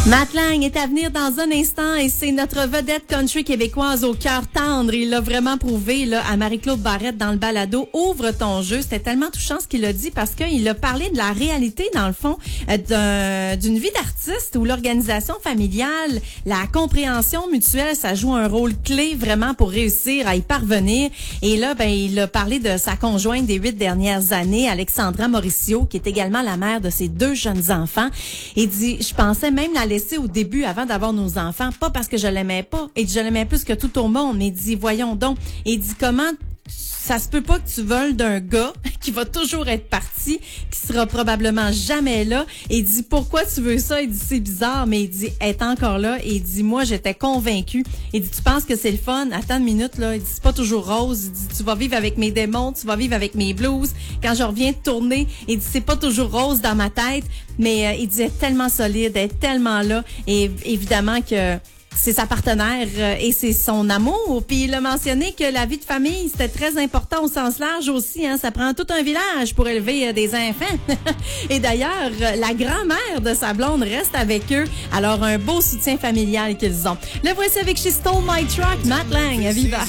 Matt Lang est à venir dans un instant et c'est notre vedette country québécoise au cœur tendre. Il l'a vraiment prouvé là à Marie-Claude Barrette dans le balado Ouvre ton jeu. C'était tellement touchant ce qu'il a dit parce qu'il a parlé de la réalité dans le fond d'une vie d'artiste où l'organisation familiale, la compréhension mutuelle, ça joue un rôle clé vraiment pour réussir à y parvenir. Et là, il a parlé de sa conjointe des 8 dernières années, Alexandra Mauricio, qui est également la mère de ses 2 jeunes enfants. Il dit, je pensais même la laisser au début avant d'avoir nos enfants, pas parce que je l'aimais pas, et je l'aimais plus que tout au monde, mais il dit, voyons donc, et il dit, comment ça se peut pas que tu voles d'un gars qui va toujours être parti, qui sera probablement jamais là, et il dit, pourquoi tu veux ça? Il dit, c'est bizarre, mais il dit, elle est encore là, et il dit, moi, j'étais convaincue. Il dit, tu penses que c'est le fun? Attends une minute, là. Il dit, c'est pas toujours rose. Il dit, tu vas vivre avec mes démons, tu vas vivre avec mes blues. Quand je reviens de tourner, il dit, c'est pas toujours rose dans ma tête, mais il dit, elle est tellement solide, elle est tellement là, et évidemment que c'est sa partenaire et c'est son amour. Puis il a mentionné que la vie de famille, c'était très important au sens large aussi. Hein. Ça prend tout un village pour élever des enfants. Et d'ailleurs, la grand-mère de sa blonde reste avec eux. Alors, un beau soutien familial qu'ils ont. Le voici avec She Stole My Truck, Matt Lang, à Viva.